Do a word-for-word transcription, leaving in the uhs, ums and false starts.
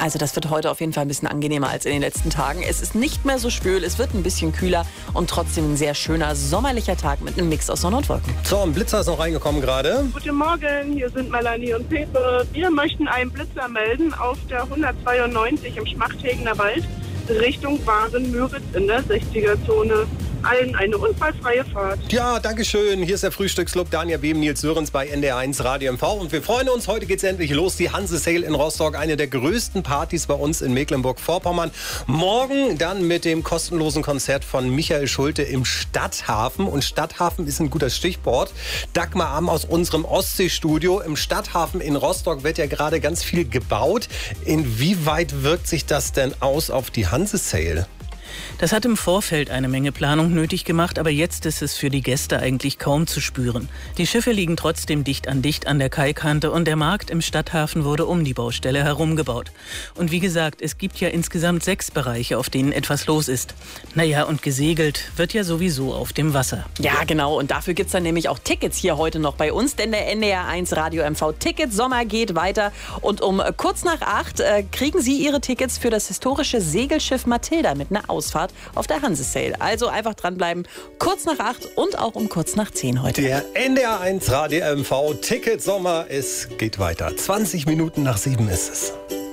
Also das wird heute auf jeden Fall ein bisschen angenehmer als in den letzten Tagen. Es ist nicht mehr so schwül, es wird ein bisschen kühler und trotzdem ein sehr schöner sommerlicher Tag mit einem Mix aus Sonne und Wolken. So, ein Blitzer ist noch reingekommen gerade. Guten Morgen, hier sind Melanie und Pepe. Wir möchten einen Blitzer melden auf der hundertzweiundneunzig im Schmachthegener Wald Richtung Waren-Müritz in der sechziger-Zone. Allen eine unfallfreie Fahrt. Ja, danke schön. Hier ist der Frühstücksclub Dania Beben, Nils Sörens bei N D R eins Radio M V. Und wir freuen uns, heute geht's endlich los. Die Hanse Sale in Rostock, eine der größten Partys bei uns in Mecklenburg-Vorpommern. Morgen dann mit dem kostenlosen Konzert von Michael Schulte im Stadthafen. Und Stadthafen ist ein guter Stichwort. Dagmar Am aus unserem Ostseestudio. Im Stadthafen in Rostock wird ja gerade ganz viel gebaut. Inwieweit wirkt sich das denn aus auf die Hanse Sale? Das hat im Vorfeld eine Menge Planung nötig gemacht, aber jetzt ist es für die Gäste eigentlich kaum zu spüren. Die Schiffe liegen trotzdem dicht an dicht an der Kaikante und der Markt im Stadthafen wurde um die Baustelle herumgebaut. Und wie gesagt, es gibt ja insgesamt sechs Bereiche, auf denen etwas los ist. Naja, und gesegelt wird ja sowieso auf dem Wasser. Ja, genau. Und dafür gibt es dann nämlich auch Tickets hier heute noch bei uns, denn der N D R eins Radio M V Ticket Sommer geht weiter. Und um kurz nach acht äh, kriegen Sie Ihre Tickets für das historische Segelschiff Mathilda mit einer Ausfahrt auf der Hanse Sale. Also einfach dranbleiben, kurz nach acht und auch um kurz nach zehn heute. Der N D R eins Radio M V Ticket Sommer, es geht weiter. zwanzig Minuten nach sieben ist es.